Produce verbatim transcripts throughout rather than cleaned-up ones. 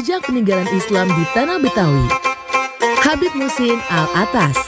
jejak peninggalan Islam di Tanah Betawi. Habib Muhsin Al-Atas.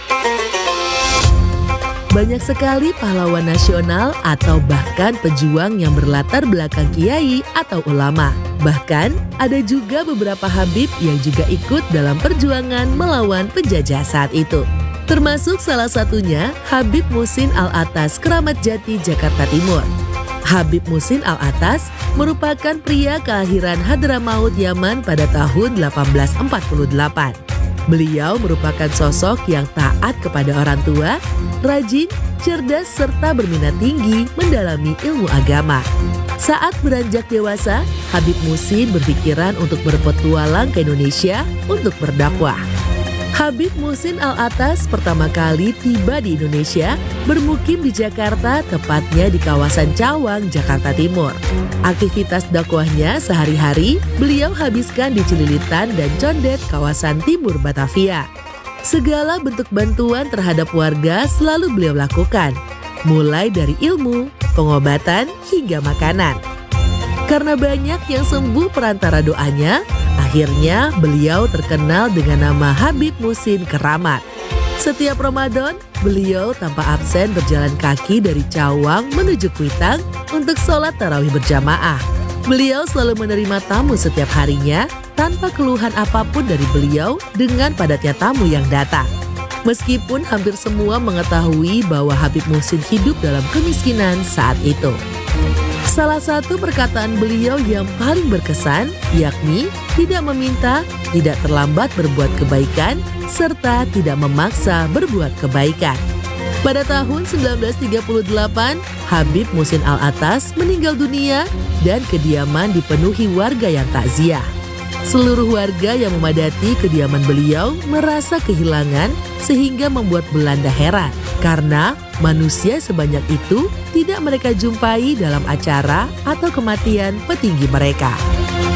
Banyak sekali pahlawan nasional atau bahkan pejuang yang berlatar belakang kiai atau ulama. Bahkan ada juga beberapa Habib yang juga ikut dalam perjuangan melawan penjajah saat itu. Termasuk salah satunya Habib Muhsin Al-Atas Keramat Jati, Jakarta Timur. Habib Muhsin Al-Atas merupakan pria kelahiran Hadramaut, Yaman pada tahun delapan belas empat puluh delapan. Beliau merupakan sosok yang taat kepada orang tua, rajin, cerdas, serta berminat tinggi mendalami ilmu agama. Saat beranjak dewasa, Habib Muhsin berpikiran untuk berpetualang ke Indonesia untuk berdakwah. Habib Muhsin Al-Atas pertama kali tiba di Indonesia, bermukim di Jakarta, tepatnya di kawasan Cawang, Jakarta Timur. Aktivitas dakwahnya sehari-hari beliau habiskan di Cililitan dan Condet, kawasan timur Batavia. Segala bentuk bantuan terhadap warga selalu beliau lakukan, mulai dari ilmu, pengobatan, hingga makanan. Karena banyak yang sembuh perantara doanya, akhirnya beliau terkenal dengan nama Habib Muhsin Keramat. Setiap Ramadan, beliau tanpa absen berjalan kaki dari Cawang menuju Kuitang untuk sholat tarawih berjamaah. Beliau selalu menerima tamu setiap harinya tanpa keluhan apapun dari beliau dengan padatnya tamu yang datang. Meskipun hampir semua mengetahui bahwa Habib Muhsin hidup dalam kemiskinan saat itu. Salah satu perkataan beliau yang paling berkesan yakni tidak meminta, tidak terlambat berbuat kebaikan, serta tidak memaksa berbuat kebaikan. Pada tahun seribu sembilan ratus tiga puluh delapan, Habib Muhsin Al-Atas meninggal dunia dan kediaman dipenuhi warga yang takziah. Seluruh warga yang memadati kediaman beliau merasa kehilangan sehingga membuat Belanda heran karena manusia sebanyak itu tidak mereka jumpai dalam acara atau kematian petinggi mereka.